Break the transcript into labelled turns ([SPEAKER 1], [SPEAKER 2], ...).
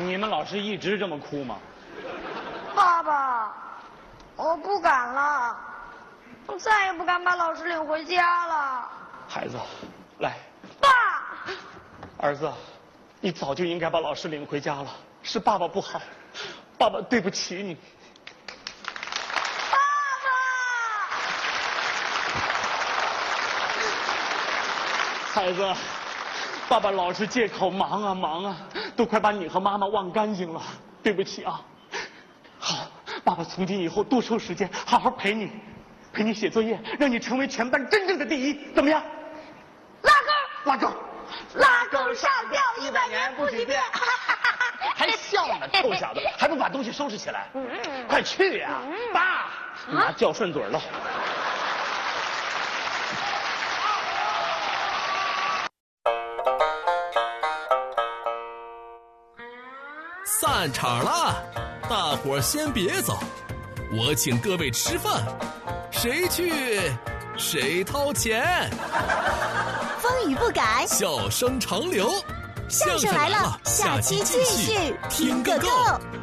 [SPEAKER 1] 你们老师一直这么哭吗？
[SPEAKER 2] 爸爸，我不敢了，我再也不敢把老师领回家了。
[SPEAKER 1] 孩子，来。
[SPEAKER 2] 爸，
[SPEAKER 1] 儿子，你早就应该把老师领回家了，是爸爸不好，爸爸对不起你。
[SPEAKER 2] 爸爸，
[SPEAKER 1] 孩子，爸爸老是借口忙啊忙啊，都快把你和妈妈忘干净了，对不起啊。好，爸爸从今以后多抽时间，好好陪你写作业，让你成为全班真正的第一，怎么样？拉钩，
[SPEAKER 2] 拉钩上吊100年不许变。
[SPEAKER 1] 还笑呢，臭小子，还不把东西收拾起来？快去呀！爸，妈叫顺嘴了。
[SPEAKER 3] 散场了，大伙儿先别走，我请各位吃饭，谁去谁掏钱。
[SPEAKER 4] 风雨不改，
[SPEAKER 3] 笑声长流，
[SPEAKER 4] 相声来了，下期继续听个够。